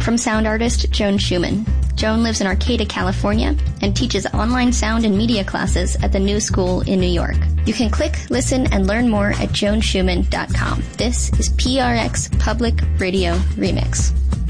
from sound artist Joan Schumann. Joan lives in Arcata, California, and teaches online sound and media classes at the New School in New York. You can click, listen, and learn more at joanschumann.com. This is PRX Public Radio Remix.